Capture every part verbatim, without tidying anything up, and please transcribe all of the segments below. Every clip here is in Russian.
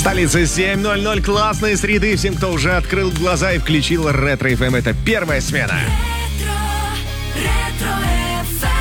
Столица семь ноль ноль. Классной среды всем, кто уже открыл глаза и включил Ретро эф эм. Это первая смена. Ретро, ретро эф эм.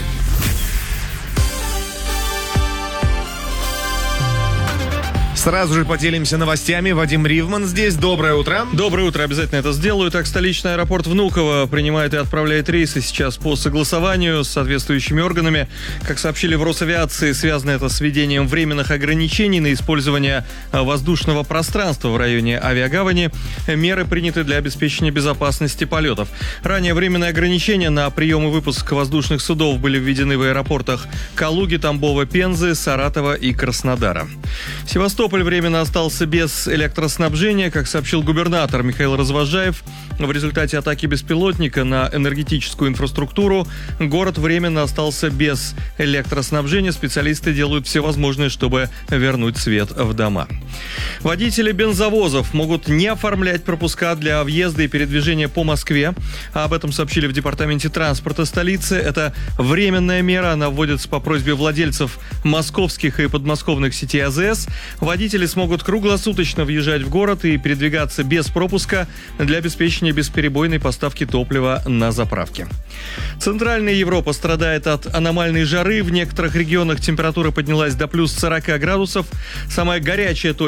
Сразу же поделимся новостями. Вадим Ривман здесь. Доброе утро. Доброе утро. Обязательно это сделаю. Так, столичный аэропорт Внуково принимает и отправляет рейсы сейчас по согласованию с соответствующими органами. Как сообщили в Росавиации, связано это с введением временных ограничений на использование воздушного пространства в районе авиагавани. Меры приняты для обеспечения безопасности полетов. Ранее временные ограничения на прием и выпуск воздушных судов были введены в аэропортах Калуги, Тамбова, Пензы, Саратова и Краснодара. Севастополь временно остался без электроснабжения. Как сообщил губернатор Михаил Развозжаев, в результате атаки беспилотника на энергетическую инфраструктуру город временно остался без электроснабжения. Специалисты делают все возможное, чтобы вернуть свет в дома. Водители бензовозов могут не оформлять пропуска для въезда и передвижения по Москве. Об этом сообщили в департаменте транспорта столицы. Это временная мера. Она вводится по просьбе владельцев московских и подмосковных сетей а зэ эс. Водители смогут круглосуточно въезжать в город и передвигаться без пропуска для обеспечения бесперебойной поставки топлива на заправке. Центральная Европа страдает от аномальной жары. В некоторых регионах температура поднялась до плюс сорок градусов. Самая горячая точка